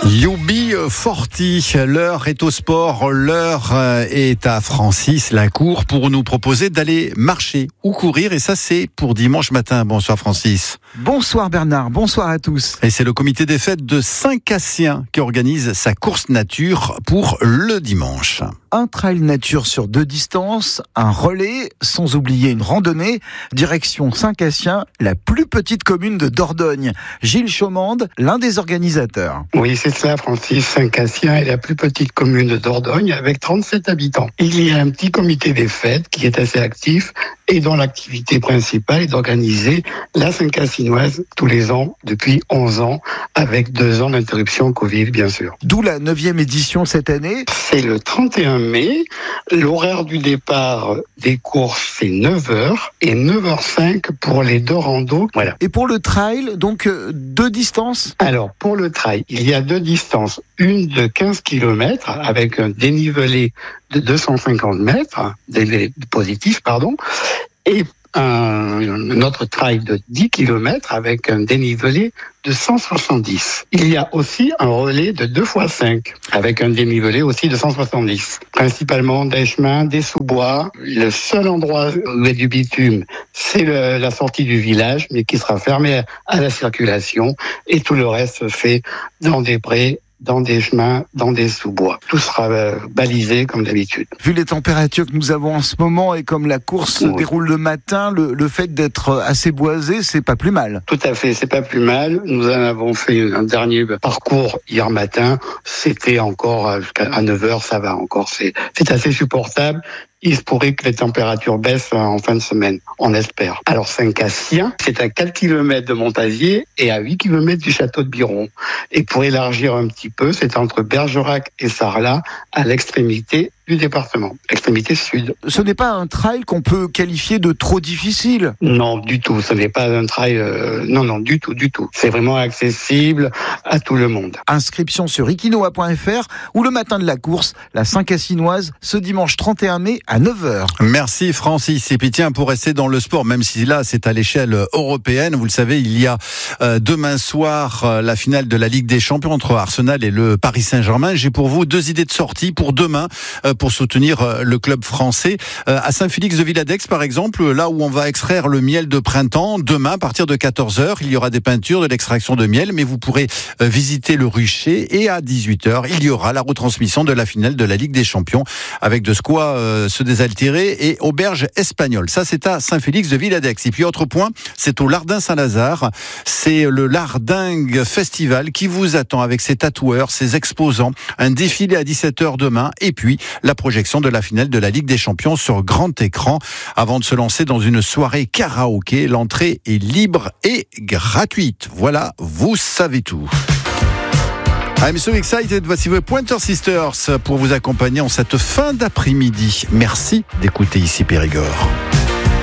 UB40, l'heure est au sport, l'heure est à Francis Lacour pour nous proposer d'aller marcher ou courir, et ça c'est pour dimanche matin. Bonsoir Francis. Bonsoir Bernard, bonsoir à tous. Et c'est le comité des fêtes de Saint-Cassien qui organise sa course nature pour le dimanche. Un trail nature sur 2 distances, un relais, sans oublier une randonnée, direction Saint-Cassien, la plus petite commune de Dordogne. Gilles Chaumande, l'un des organisateurs. Oui, c'est ça, Francis. Saint-Cassien est la plus petite commune de Dordogne avec 37 habitants. Il y a un petit comité des fêtes qui est assez actif et dont l'activité principale est d'organiser la Saint-Cassinoise tous les ans depuis 11 ans avec 2 ans d'interruption Covid, bien sûr. D'où la 9e édition cette année. C'est le 31 mai. L'horaire du départ des courses, c'est 9h et 9h05 pour les 2 randos. Voilà. Et pour le trail, donc 2 distances ? Alors, pour le trail, il y a 2 distances. Une de 15 km avec un dénivelé de 250 mètres, positif, et un autre trail de 10 km avec un dénivelé de 170. Il y a aussi un relais de 2x5 avec un dénivelé aussi de 170. Principalement des chemins, des sous-bois. Le seul endroit où il y a du bitume, c'est la sortie du village, mais qui sera fermé à la circulation, et tout le reste se fait dans des prés, dans des chemins, dans des sous-bois. Tout sera balisé comme d'habitude. Vu les températures que nous avons en ce moment et comme la course se déroule le matin, le fait d'être assez boisé, c'est pas plus mal. Tout à fait, c'est pas plus mal. Nous en avons fait un dernier parcours hier matin. C'était encore jusqu'à 9h, ça va encore. C'est assez supportable. Il se pourrait que les températures baissent en fin de semaine, on espère. Alors Saint-Cassien, c'est à 4 km de Montazier et à 8 km du château de Biron. Et pour élargir un petit peu, c'est entre Bergerac et Sarlat, à l'extrémité du département, extrémité sud. Ce n'est pas un trail qu'on peut qualifier de trop difficile. Non, du tout. Ce n'est pas un trail... Non, du tout. C'est vraiment accessible à tout le monde. Inscription sur ikinoa.fr ou le matin de la course, la Saint-Cassinoise, ce dimanche 31 mai à 9h. Merci Francis. Et puis tiens, pour rester dans le sport, même si là c'est à l'échelle européenne, vous le savez, il y a demain soir la finale de la Ligue des Champions entre Arsenal et le Paris Saint-Germain. J'ai pour vous 2 idées de sortie pour demain, pour soutenir le club français. À Saint-Félix-de-Villadex, par exemple, là où on va extraire le miel de printemps, demain, à partir de 14h, il y aura des peintures, de l'extraction de miel, mais vous pourrez visiter le rucher, et à 18h, il y aura la retransmission de la finale de la Ligue des Champions, avec de quoi se désaltérer et auberge espagnole. Ça, c'est à Saint-Félix-de-Villadex. Et puis, autre point, c'est au Lardin Saint-Lazare. C'est le Lardingue Festival qui vous attend avec ses tatoueurs, ses exposants, un défilé à 17h demain, et puis la projection de la finale de la Ligue des Champions sur grand écran avant de se lancer dans une soirée karaoké. L'entrée est libre et gratuite. Voilà, vous savez tout. I'm so excited. Voici vos Pointer Sisters pour vous accompagner en cette fin d'après-midi. Merci d'écouter ici Périgord.